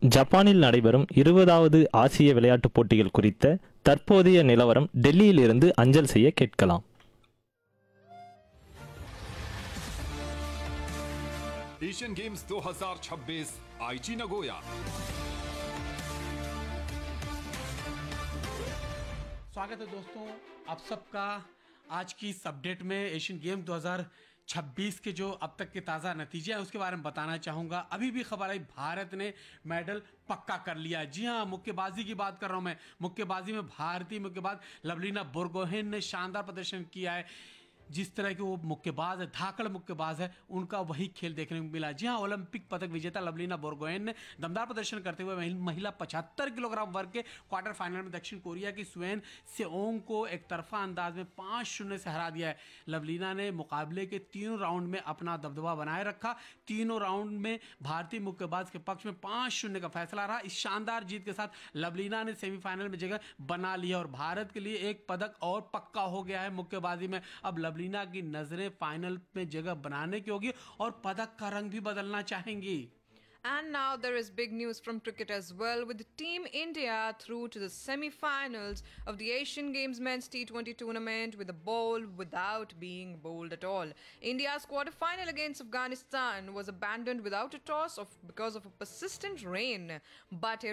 ஜப்பானில் நடைபெறும் 20வது ஆசிய விளையாட்டுப் போட்டிகள் குறித்த தற்போதைய நிலவரம் டெல்லியிலிருந்து அஞ்சல் செய்ய கேட்கலாம். एशियन गेम्स 2026 आईची नगोया। स्वागत है दोस्तों आप सबका आज की इस अपडेट में। एशियन गेम 2026 के जो अब तक के ताज़ा नतीजे हैं उसके बारे में बताना चाहूँगा। अभी भी खबर आई भारत ने मेडल पक्का कर लिया। जी हाँ, मुक्केबाजी की बात कर रहा हूँ मैं। मुक्केबाजी में भारतीय मुक्केबाज लवलीना बोरगोहेन ने शानदार प्रदर्शन किया है। जिस तरह के वो मुक्केबाज है, धाकड़ मुक्केबाज है, उनका वही खेल देखने को मिला। जी हाँ, ओलंपिक पदक विजेता लवलीना बोरगोहेन ने दमदार प्रदर्शन करते हुए महिला 75 किलोग्राम वर्ग के क्वार्टर फाइनल में दक्षिण कोरिया की स्वेन सेओंग को एक तरफा अंदाज में 5-0 से हरा दिया है। लवलीना ने मुकाबले के तीनों राउंड में अपना दबदबा बनाए रखा। तीनों राउंड में भारतीय मुक्केबाज के पक्ष में 5-0 का फैसला रहा। इस शानदार जीत के साथ लवलीना ने सेमीफाइनल में जगह बना ली और भारत के लिए एक पदक और पक्का हो गया है मुक्केबाजी में। अब लवलीना की नजरें फाइनल में जगह बनाने की होगी और पदक का रंग भी बदलना चाहेंगी। And now there is big news from cricket as well, with Team India through to the semi-finals of the Asian Games Men's T20 tournament with a bowl without being bowled at all. India's quarter-final against Afghanistan was abandoned without a toss because of a persistent rain. But